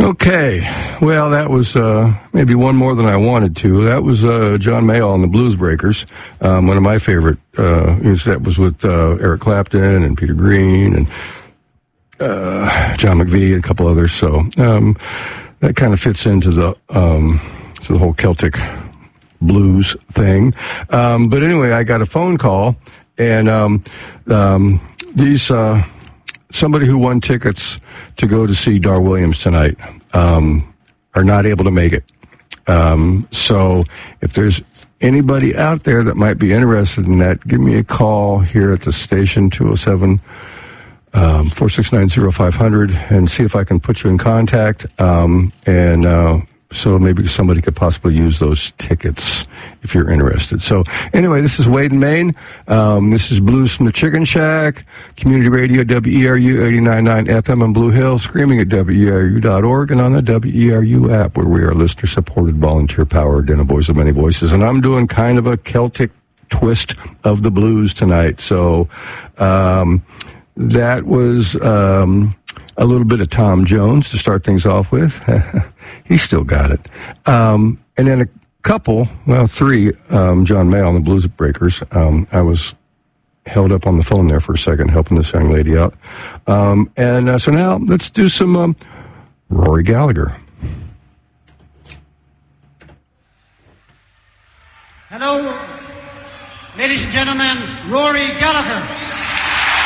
Okay, well, that was maybe one more than I wanted to. That was John Mayall and the Blues Breakers, one of my favorite. That was with Eric Clapton and Peter Green and John McVie and a couple others. So that kind of fits into the whole Celtic blues thing. But anyway, I got a phone call, and these somebody who won tickets to go to see Dar Williams tonight are not able to make it. So if there's anybody out there that might be interested in that, give me a call here at the station, 207 469-0500, and see if I can put you in contact. So maybe somebody could possibly use those tickets if you're interested. So anyway, this is Wade in Maine. This is Blues from the Chicken Shack, Community Radio, WERU 89.9 FM in Blue Hill, streaming at WERU.org and on the WERU app, where we are listener-supported, volunteer-powered, and a voice of many voices. And I'm doing kind of a Celtic twist of the blues tonight. So that was a little bit of Tom Jones to start things off with. He's still got it. And then a couple, well, three, John Mayall and the Blues Breakers. I was held up on the phone there for a second, helping this young lady out. So now let's do some Rory Gallagher. Hello, ladies and gentlemen, Rory Gallagher.